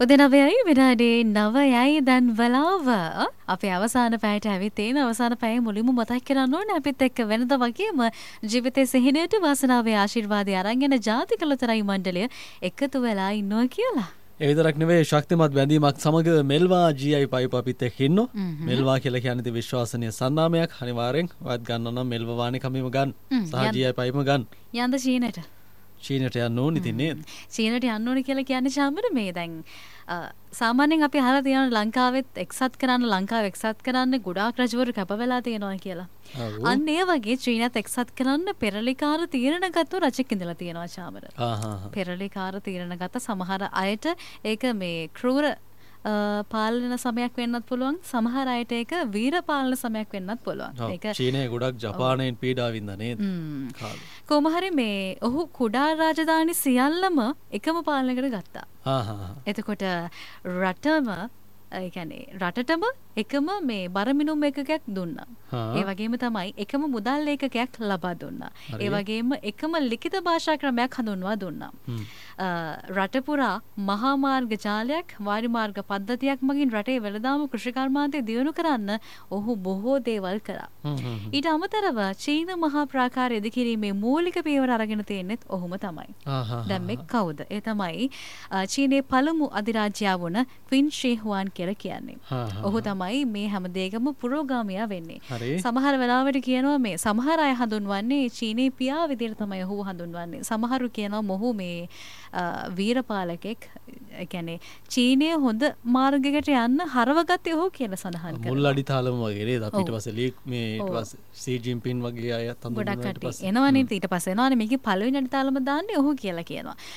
උදේ 9යි විනාඩි 9යි දැන් වලාව අපේ අවසාන පැයට ඇවිත් තියෙන අවසාන පැය මුලින්ම මතක් කරන්න ඕනේ අපිත් එක්ක වෙනද වගේම ජීවිතයේ සිහිනයට වාසනාවේ ආශිර්වාදය අරන් යන ජාතික ලොතරැයි මණ්ඩලය එකතු වෙලා ඉන්නවා කියලා. ඒ විතරක් නෙවෙයි ශක්තිමත් බැඳීමක් සමග මෙල්වා GI පයිප් අපිත් එක්ක ඉන්නවා. මෙල්වා කියලා කියන්නේ විශ්වාසනීය සන්නාමයක්. අනිවාර්යෙන් ඔයත් ගන්න නම් මෙල්වා වානේ කමීම ගන්න. සහ GI පයිප්ම ගන්න. යන්න චීනට. චීනට යන්න ඕනේ ඉතින් නේද? චීනට යන්න ඕනේ කියලා කියන්නේ ශාම්බර මේ දැන් සාමාන්‍යයෙන් අපි අහලා තියෙන ලංකාවෙත් එක්සත් කරන්න ගොඩාක් රජවරු කැප වෙලා තියෙනවා කියලා. අන්න ඒ වගේ චීනත් එක්සත් කරන්න පෙරලිකාර තීරණ ගත්ත රජෙක් ඉඳලා තියෙනවා ශාම්බර. පෙරලිකාර තීරණ ගත්ත සමහර අයට ඒක මේ ක්‍රූර පාලන සමයක් වෙන්නත් පුළුවන් සමහර අයට ඒක වීර පාලන සමයක් වෙන්නත් පුළුවන්. ඒක චීනයේ ගොඩක් ජපානයෙන් පීඩා වින්දා නේද? කොහොම හරි මේ ඔහු කුඩා රාජධානි සියල්ලම එකම පාලනයකට ගත්තා. එතකොට රටටම එකම මේ බරමිනුම් එකකයක් දුන්නා. ඒ වගේම තමයි එකම මුදල් ඒකකයක් ලබා දුන්නා. ඒ වගේම එකම ලිඛිත භාෂා ක්‍රමයක් හඳුන්වා දුන්නා. රට පුරා මහා මාර්ග ජාලයක් වාරි මාර්ග පද්ධතියක් මගින් රටේ වෙළඳාම කෘෂිකර්මාන්තය දියුණු කරන්න ඔහු බොහෝ දේවල් කරා. ඊට අමතරව චීන මහා ප්‍රාකාර ඉදිකිරීමේ මූලික පියවර අරගෙන තියෙනෙත් ඔහුම තමයි. දැන් මේ කවුද? ඒ තමයි චීනයේ පළමු අධිරාජ්‍යයා වුණ ක්වින් ෂී හුවාන් කියලා කියන්නේ. ඔහු තමයි මේ හැම දෙයකම පුරෝගාමියා වෙන්නේ. සමහර වෙලාවට කියනවා මේ සමහර අය හඳුන්වන්නේ චීනයේ පියා විදිහට තමයි ඔහු හඳුන්වන්නේ. සමහරු කියනවා මොහු මේ වීරපාලකෙක්. ඒ කියන්නේ චීනයේ හොඳ මාර්ගයකට යන්න හරවගත්තේ ඔහු කියලා සඳහන් කරනවා. මුල් අඩිතාලම වගේ නේද? අපිට පස්සේ ලීක් මේ ඊට පස්සේ සී ජින්පින් වගේ අයත් හඳුන්වනවා ඊට පස්සේ. එනවනේ ඊට පස්සේ එනවනේ මේකේ පළවෙනි අඩිතාලම දාන්නේ ඔහු කියලා කියනවා.